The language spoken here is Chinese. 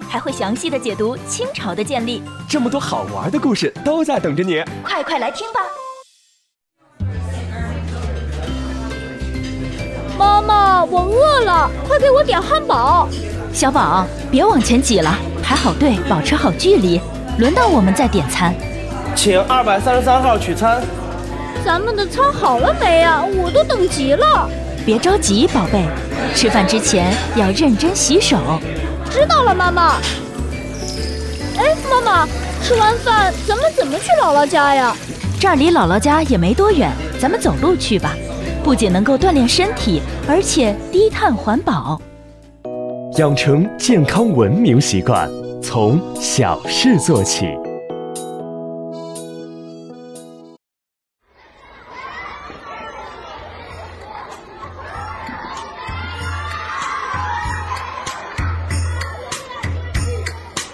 还会详细的解读清朝的建立。 这么多好玩的故事都在等着你， 快来听吧！ 妈妈，我饿了，快给我点汉堡。 小宝，别往前挤了，排好队，保持好距离，轮到我们再点餐。 请233号取餐。 咱们的餐好了没啊？我都等急了。 别着急，宝贝，吃饭之前要认真洗手。 知道了，妈妈。哎，妈妈，吃完饭咱们怎么去姥姥家呀？ 这儿离姥姥家也没多远，咱们走路去吧。不仅能够锻炼身体，而且低碳环保。 养成健康文明习惯，从小事做起。